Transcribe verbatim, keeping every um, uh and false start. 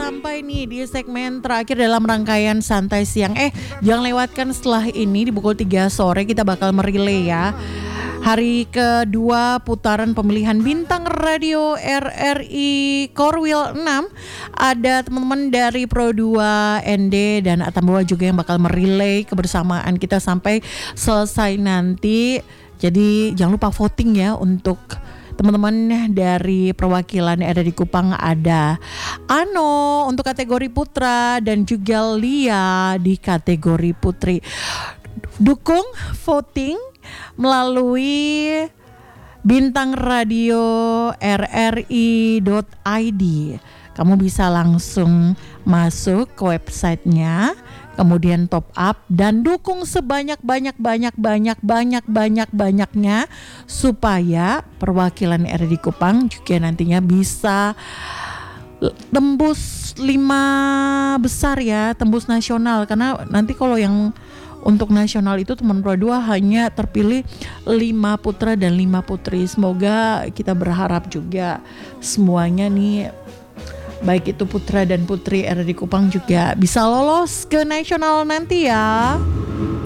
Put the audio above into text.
sampai nih di segmen terakhir dalam rangkaian Santai Siang. Eh, jangan lewatkan setelah ini di pukul tiga sore kita bakal merilai ya. Hari kedua putaran pemilihan bintang radio R R I Korwil enam. Ada teman-teman dari Pro dua N D dan Atambua juga yang bakal merilai kebersamaan kita sampai selesai nanti. Jadi jangan lupa voting ya untuk teman-teman dari perwakilan yang ada di Kupang. Ada Ano untuk kategori putra dan juga Lia di kategori putri. Dukung voting melalui bintang radio r r i dot i d. Kamu bisa langsung masuk ke websitenya, kemudian top up dan dukung sebanyak-banyak-banyak-banyak-banyak-banyak-banyaknya supaya perwakilan R R I Kupang juga nantinya bisa tembus lima besar ya, tembus nasional. Karena nanti kalau yang untuk nasional itu teman Pro dua hanya terpilih lima putra dan lima putri. Semoga kita berharap juga semuanya nih, baik itu putra dan putri R R I Kupang juga bisa lolos ke nasional nanti ya.